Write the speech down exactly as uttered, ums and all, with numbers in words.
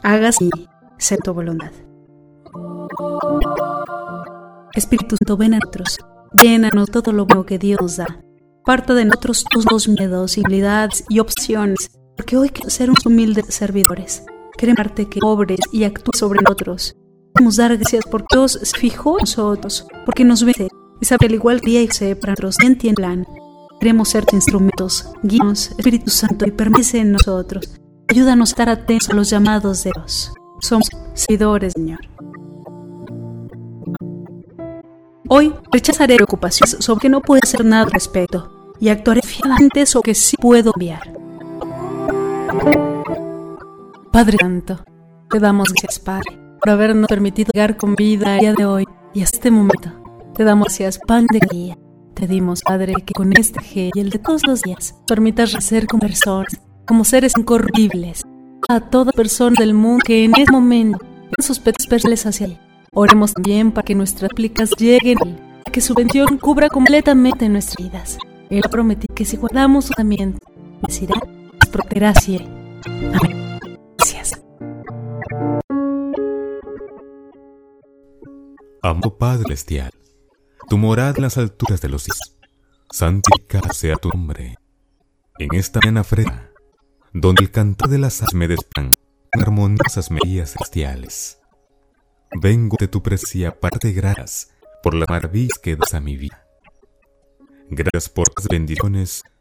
hágase sea tu voluntad. Espíritu Santo, ven a nosotros, llénanos todo lo bueno que Dios nos da. Aparta de nosotros todos los miedos, habilidades y opciones, porque hoy queremos ser unos humildes servidores. Queremos darte que obres y actúes sobre nosotros. Queremos dar gracias porque Dios se fijó en nosotros, porque nos vence y sabe que al igual que día y se para nosotros en tiene plan. Queremos ser tus instrumentos. Guíanos, Espíritu Santo, y permanece en nosotros. Ayúdanos a estar atentos a los llamados de Dios. Somos seguidores, Señor. Hoy rechazaré preocupaciones sobre que no puedo hacer nada al respecto y actuaré fielmente sobre que sí puedo enviar. Padre Santo, te damos gracias, Padre, por habernos permitido llegar con vida al día de hoy y hasta este momento. Te damos gracias, pan de guía. Te dimos, Padre, que con este G y el de todos los días permitas recer como personas, como seres incorruptibles, a toda persona del mundo que en este momento en sus pecados personales hacia Él. Oremos también para que nuestras plicas lleguen a Él, que su bendición cubra completamente nuestras vidas. Él ha prometido que si guardamos su mandamiento, bendecirá, nos protegerá siempre. Amén. Gracias. Amado Padre Celestial, tu morada en las alturas de los cielos, santificado sea tu nombre. En esta mañana fresca, donde el canto de las aves me desplan con armoniosas melodías celestiales, vengo de tu presencia para darte gracias por las maravillas que das a mi vida. Gracias por las bendiciones